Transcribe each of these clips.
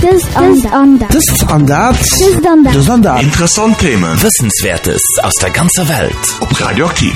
Interessante Themen. Wissenswertes aus der ganzen Welt. Ob Radioaktiv.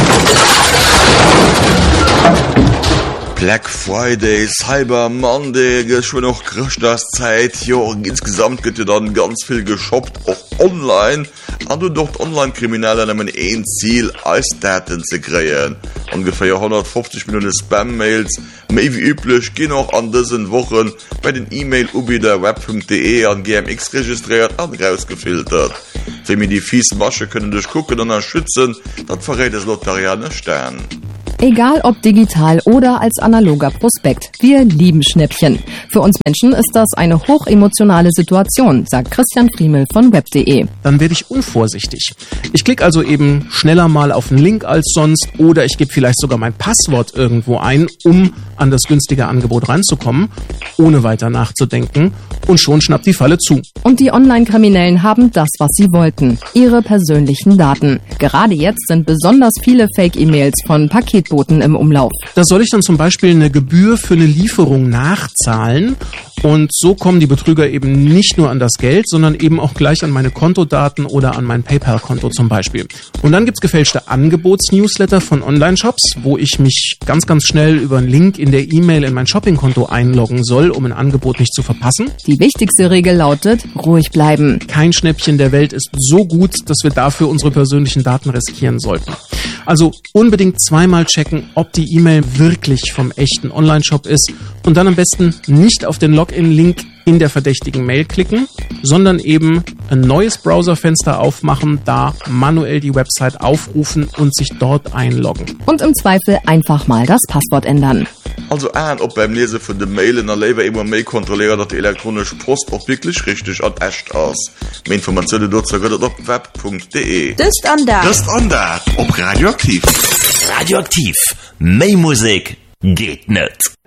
Black Friday, Cyber Monday, schon noch Christmaszeit. Ja, insgesamt geht ja dann ganz viel geshoppt, auch online. Und du dort Online-Kriminelle nehmen ein Ziel, Eisdaten zu kreieren. Ungefähr 150 Millionen Spam-Mails, mehr wie üblich, gehen auch an diesen Wochen bei den E-Mail-Ubider web.de an GMX registriert und rausgefiltert. Wenn wir die fiesen Masche können durchgucken und schützen, dann verrät das Lotteriat einen Stern. Egal ob digital oder als analoger Prospekt, wir lieben Schnäppchen. Für uns Menschen ist das eine hochemotionale Situation, sagt Christian Friemel von web.de. Dann werde ich unvorsichtig. Ich klicke also eben schneller mal auf einen Link als sonst oder ich gebe vielleicht sogar mein Passwort irgendwo ein, um an das günstige Angebot ranzukommen, ohne weiter nachzudenken, und schon schnappt die Falle zu. Und die Online-Kriminellen haben das, was sie wollten: ihre persönlichen Daten. Gerade jetzt sind besonders viele Fake-E-Mails von Paketboten im Umlauf. Da soll ich dann zum Beispiel eine Gebühr für eine Lieferung nachzahlen. Und so kommen die Betrüger eben nicht nur an das Geld, sondern eben auch gleich an meine Kontodaten oder an mein PayPal-Konto zum Beispiel. Und dann gibt's gefälschte Angebotsnewsletter von Online-Shops, wo ich mich ganz, ganz schnell über einen Link in der E-Mail in mein Shopping-Konto einloggen soll, um ein Angebot nicht zu verpassen. Die wichtigste Regel lautet: ruhig bleiben. Kein Schnäppchen der Welt ist so gut, dass wir dafür unsere persönlichen Daten riskieren sollten. Also unbedingt zweimal checken, ob die E-Mail wirklich vom echten Online-Shop ist, und dann am besten nicht auf den Login-Link in der verdächtigen Mail klicken, sondern eben ein neues Browserfenster aufmachen, da manuell die Website aufrufen und sich dort einloggen. Und im Zweifel einfach mal das Passwort ändern. Also ob beim Lesen von den Mailen erlebe immer mehr kontrollieren, dass die elektronische Post auch wirklich richtig und echt ist. Mehr Informationen dazu gibt es auf web.de. Das Standard. Ob Radioaktiv. Radioaktiv. Mehr Musik geht nicht.